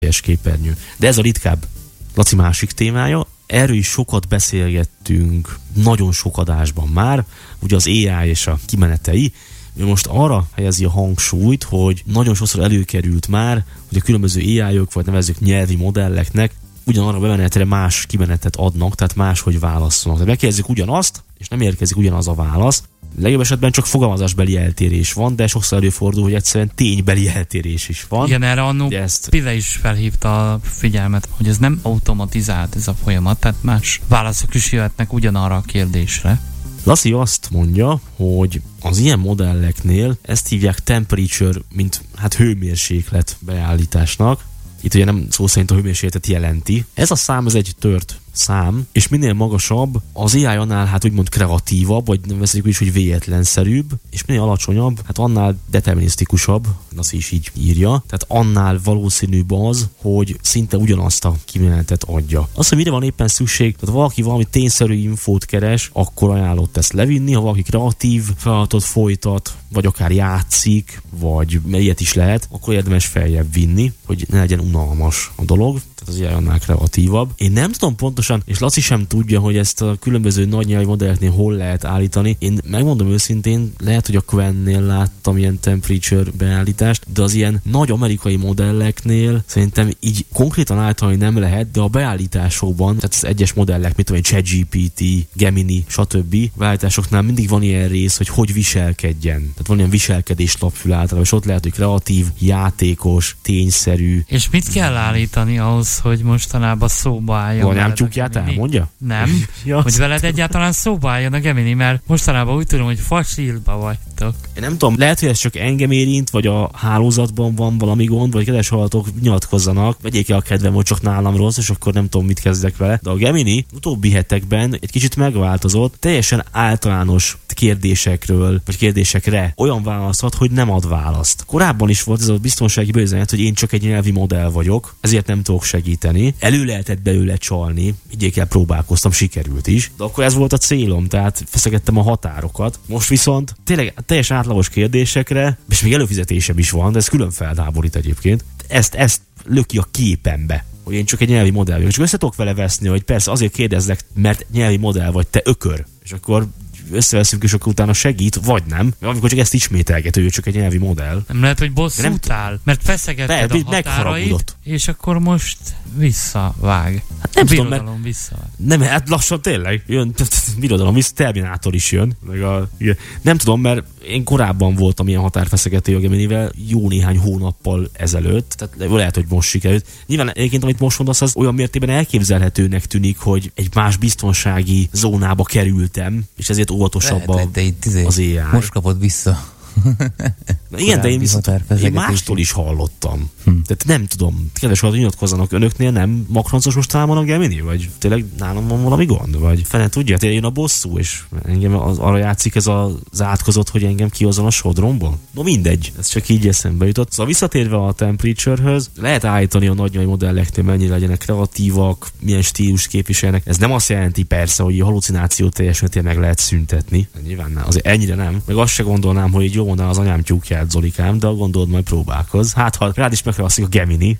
képernyő. De ez a ritkább. Laci másik témája, erről is sokat beszélgettünk, nagyon sok adásban már, ugye az AI és a kimenetei. Ő most arra helyezi a hangsúlyt, hogy nagyon sokszor előkerült már, hogy a különböző AI-ok, vagy nevezzük nyelvi modelleknek ugyanarra a bemenetre más kimenetet adnak, tehát máshogy válaszolnak. Tehát megkérdezik ugyanazt, és nem érkezik ugyanaz a válasz. Legjobb esetben csak fogalmazásbeli eltérés van, de sokszor előfordul, hogy egyszerűen ténybeli eltérés is van. Igen, erre annó Pile is felhívta a figyelmet, hogy ez nem automatizált ez a folyamat, tehát más válaszok is jöhetnek ugyanarra a kérdésre. Laci azt mondja, hogy az ilyen modelleknél ezt hívják temperature, mint hőmérséklet beállításnak. Itt ugye nem szó szerint a hőmérsékletet jelenti. Ez a szám, ez egy tört szám, és minél magasabb, az AI annál úgymond kreatívabb, vagy nevezzük is, hogy véletlenszerűbb, és minél alacsonyabb, annál determinisztikusabb, az is így írja, tehát annál valószínűbb az, hogy szinte ugyanazt a kimenetet adja. Azt, hogy mire van éppen szükség, tehát valaki valami tényszerű infót keres, akkor ajánlott ezt levinni, ha valaki kreatív feladatot folytat, vagy akár játszik, vagy ilyet is lehet, akkor érdemes feljebb vinni, hogy ne legyen unalmas a dolog. Tehát az AI annál kreatívabb. Én nem tudom pontosan, és Laci sem tudja, hogy ezt a különböző nagy nyelvi modelleknél hol lehet állítani. Én megmondom őszintén, lehet, hogy a Qwen-nél láttam ilyen temperature beállítást, de az ilyen nagy amerikai modelleknél szerintem így konkrétan állítani nem lehet, de a beállításokban, tehát az egyes modellek, mint olyan ChatGPT, Gemini, stb. Beállításoknál mindig van ilyen rész, hogy viselkedjen. Tehát van ilyen viselkedés lapfül általában, és ott lehet, hogy kreatív, játékos, tényszerű. És mit kell állítani ahhoz, hogy mostanában szóba álljon? Anyámtyúkját elmondja? Nem, hogy veled egyáltalán szóba álljon a Gemini, mert mostanában úgy tudom, hogy fasilba vagytok. Én nem tudom, lehet, hogy ez csak engem érint, vagy a hálózatban van valami gond, vagy kedves hallgatók nyilatkozzanak, vegyék el a kedvem, hogy csak nálam rossz, és akkor nem tudom, mit kezdek vele. De a Gemini utóbbi hetekben egy kicsit megváltozott, teljesen általános kérdésekről, vagy kérdésekre olyan választhat, hogy nem ad választ. Korábban is volt ez a biztonsági bőzenet, hogy én csak egy nyelvi modell vagyok, ezért nem tudok segíteni. Elő lehetett belőle csalni, igyékkel próbálkoztam, sikerült is, de akkor ez volt a célom, tehát feszegettem a határokat. Most viszont tényleg teljesen átlagos kérdésekre, és még előfizetésem is van, de ez külön felháborít egyébként. Ezt löki a képembe, hogy én csak egy nyelvi modell vagyok. Csak össze tudok vele veszni, hogy persze azért kérdezlek, mert nyelvi modell vagy, te ökör. És akkor összeveszünk, és akkor utána segít, vagy nem. Amikor csak ezt ismételget, hogy ő csak egy nyelvi modell. Nem lehet, hogy bosszút áll, mert feszegetted a határait, és akkor most visszavág. Hát nem tudom, mert visszavág. Nem, hát lassan tényleg jön, birodalom, Terminátor is jön. Nem tudom, mert én korábban voltam ilyen határfeszegető a Geminivel, jó néhány hónappal ezelőtt, tehát lehet, hogy most sikerült. Nyilván egyébként, amit most mondasz, az olyan mértében elképzelhetőnek tűnik, hogy egy más biztonsági zónába kerültem, és ezért óvatosabb az AI. Most kapod vissza. Igen, de én mástól is hallottam. Tehát nem tudom, kedves hallgatók, nyilatkozzanak, önöknél nem makroncos most talán van a Gemini? Vagy tényleg nálam van valami gond? Vagy fene tudja, tényleg jön a bosszú, és engem arra játszik ez az átkozott, hogy engem kihozzon a sodromból? No mindegy, ez csak így eszembe jutott. Szóval visszatérve a temperature-höz, lehet állítani a nagy modelleknél, mennyire legyenek kreatívak, milyen stílus képviselnek. Ez nem azt jelenti persze, hogy a halucinációt teljesen meg lehet szüntetni. Nyilván nem, azért ennyire nem. Meg azt se gondolnám, hogy jó mondaná az anyám tyúkját, Zolikám, de gondolod, majd próbálkozz. Hát, ha rád is megfelelszik a Gemini.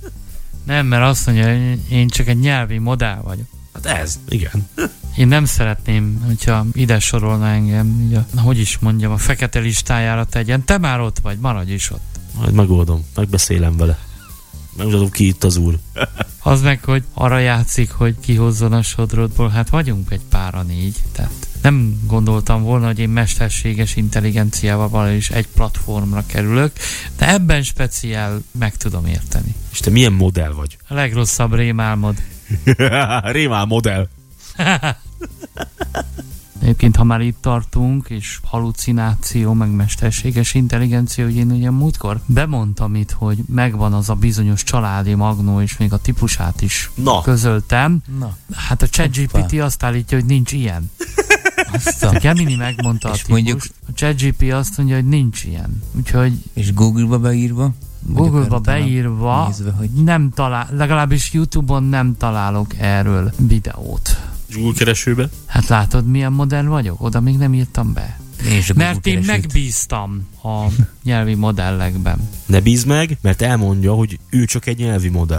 Nem, mert azt mondja, hogy én csak egy nyelvi modell vagyok. Hát ez, igen. Én nem szeretném, hogyha ide sorolna engem, ugye, hogy is mondjam, a fekete listájára tegyen. Te már ott vagy, maradj is ott. Majd megoldom, megbeszélem vele. Megmutatom, ki itt az úr. Az meg, hogy arra játszik, hogy kihozzon a sodrodból. Hát vagyunk egy páran így, tehát nem gondoltam volna, hogy én mesterséges intelligenciával valahogy is egy platformra kerülök, de ebben speciál meg tudom érteni. És te milyen modell vagy? A legrosszabb rémálmod. Rémálmodell. Egyébként, ha már itt tartunk, és halucináció, meg mesterséges intelligencia, hogy én ugye múltkor bemondtam itt, hogy megvan az a bizonyos családi magnó, és még a típusát is közöltem. Hát a ChatGPT azt állítja, hogy nincs ilyen. A Gemini megmondta a típust, a ChatGPT azt mondja, hogy nincs ilyen. Úgyhogy... És Google-ba beírva? Google-ba beírva nézve, hogy... nem talál, legalábbis YouTube-on nem találok erről videót. Google keresőbe? Hát látod, milyen modern vagyok? Oda még nem írtam be. Mert én megbíztam a nyelvi modellekben. Ne bízd meg, mert elmondja, hogy ő csak egy nyelvi modell.